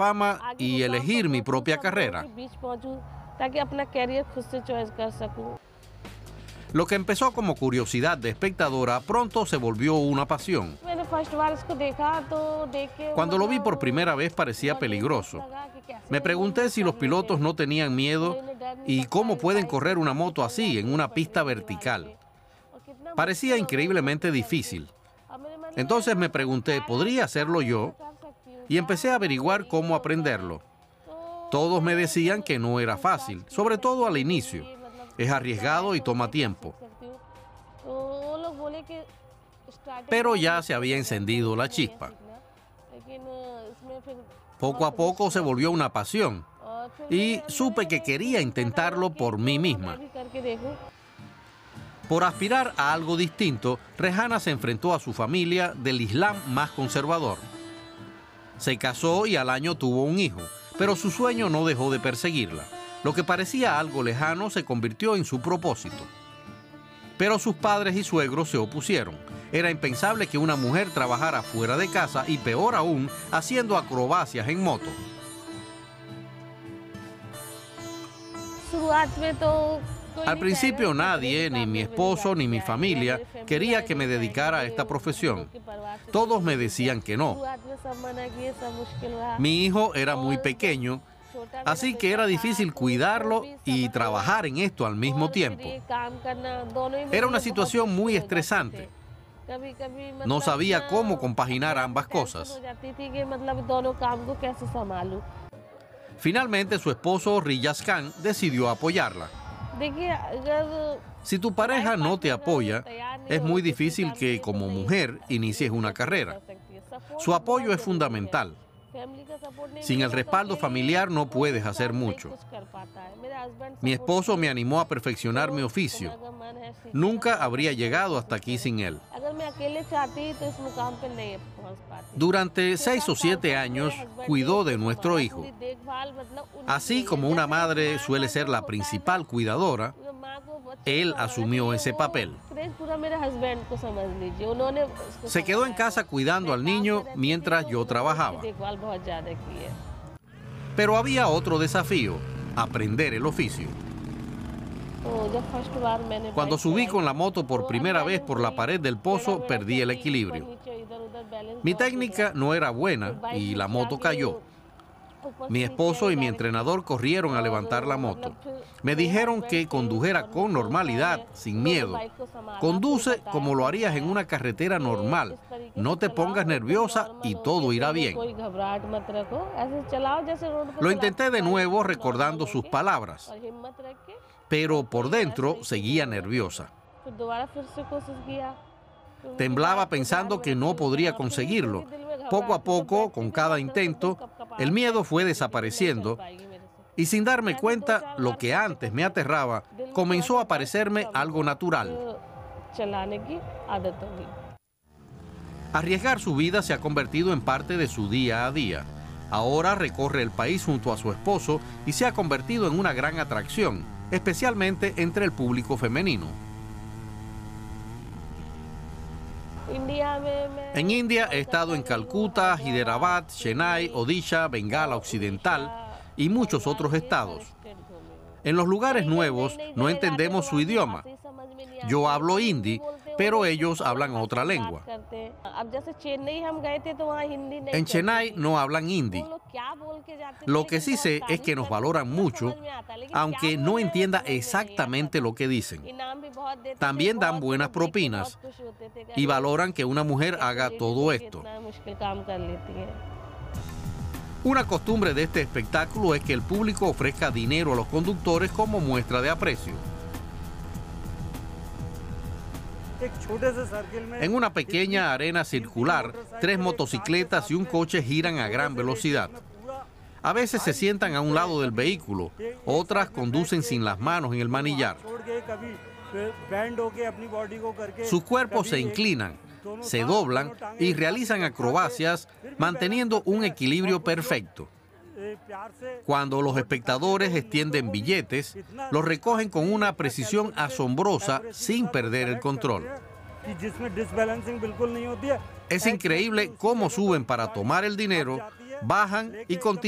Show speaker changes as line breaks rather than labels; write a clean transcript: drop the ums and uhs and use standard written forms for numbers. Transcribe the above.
fama y elegir mi propia carrera. Lo que empezó como curiosidad de espectadora pronto se volvió una pasión. Cuando lo vi por primera vez parecía peligroso. Me pregunté si los pilotos no tenían miedo y cómo pueden correr una moto así en una pista vertical. Parecía increíblemente difícil. Entonces me pregunté, ¿podría hacerlo yo? Y empecé a averiguar cómo aprenderlo. Todos me decían que no era fácil, sobre todo al inicio. Es arriesgado y toma tiempo. Pero ya se había encendido la chispa. Poco a poco se volvió una pasión y supe que quería intentarlo por mí misma. Por aspirar a algo distinto, Rehana se enfrentó a su familia del Islam más conservador. Se casó y al año tuvo un hijo, pero su sueño no dejó de perseguirla. Lo que parecía algo lejano se convirtió en su propósito. Pero sus padres y suegros se opusieron. Era impensable que una mujer trabajara fuera de casa y peor aún, haciendo acrobacias en moto. Al principio nadie, ni mi esposo ni mi familia, quería que me dedicara a esta profesión. Todos me decían que no. Mi hijo era muy pequeño, así que era difícil cuidarlo y trabajar en esto al mismo tiempo. Era una situación muy estresante. No sabía cómo compaginar ambas cosas. Finalmente, su esposo Riyaz Khan decidió apoyarla. Si tu pareja no te apoya, es muy difícil que como mujer inicies una carrera. Su apoyo es fundamental. Sin el respaldo familiar no puedes hacer mucho. Mi esposo me animó a perfeccionar mi oficio. Nunca habría llegado hasta aquí sin él. Durante 6 o 7 años cuidó de nuestro hijo. Así como una madre suele ser la principal cuidadora, él asumió ese papel. Se quedó en casa cuidando al niño mientras yo trabajaba. Pero había otro desafío: aprender el oficio. Cuando subí con la moto por primera vez por la pared del pozo, perdí el equilibrio. Mi técnica no era buena y la moto cayó. Mi esposo y mi entrenador corrieron a levantar la moto. Me dijeron que condujera con normalidad, sin miedo. Conduce como lo harías en una carretera normal. No te pongas nerviosa y todo irá bien. Lo intenté de nuevo recordando sus palabras, pero por dentro seguía nerviosa. Temblaba pensando que no podría conseguirlo. Poco a poco, con cada intento, el miedo fue desapareciendo y sin darme cuenta, lo que antes me aterraba comenzó a parecerme algo natural. Arriesgar su vida se ha convertido en parte de su día a día. Ahora recorre el país junto a su esposo y se ha convertido en una gran atracción, especialmente entre el público femenino. En India he estado en Calcuta, Hyderabad, Chennai, Odisha, Bengala Occidental y muchos otros estados. En los lugares nuevos no entendemos su idioma. Yo hablo hindi, pero ellos hablan otra lengua. En Chennai no hablan hindi. Lo que sí sé es que nos valoran mucho, aunque no entienda exactamente lo que dicen. También dan buenas propinas y valoran que una mujer haga todo esto. Una costumbre de este espectáculo es que el público ofrezca dinero a los conductores como muestra de aprecio. En una pequeña arena circular, 3 motocicletas y un coche giran a gran velocidad. A veces se sientan a un lado del vehículo, otras conducen sin las manos en el manillar. Sus cuerpos se inclinan, se doblan y realizan acrobacias manteniendo un equilibrio perfecto. Cuando los espectadores extienden billetes, los recogen con una precisión asombrosa sin perder el control. Es increíble cómo suben para tomar el dinero, bajan y continúan.